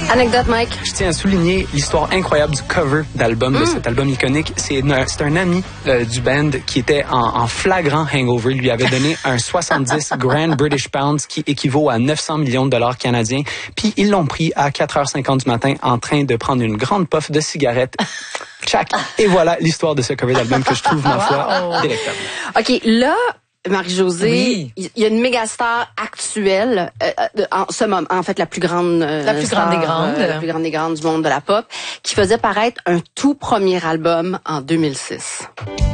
Anecdote, Mike. Je tiens à souligner l'histoire incroyable du cover d'album, de cet album iconique. C'est un ami du band qui était en flagrant hangover. Il lui avait donné un 70 Grand British Pounds qui équivaut à 900 millions de dollars canadiens. Puis ils l'ont pris à 4h50 du matin en train de prendre une grande puff de cigarette. Tchac! Et voilà l'histoire de ce cover d'album que je trouve, ma foi, délectable. OK, là, Marie-Josée, il y a une méga star actuelle, en ce moment, en fait, la plus grande des grandes. La plus grande des grandes du monde de la pop, qui faisait paraître un tout premier album en 2006.